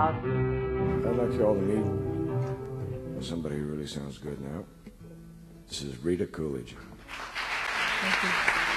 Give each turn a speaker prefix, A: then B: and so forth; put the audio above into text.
A: I'd like you all to meet somebody who really sounds good now. This is Rita Coolidge.
B: Thank you.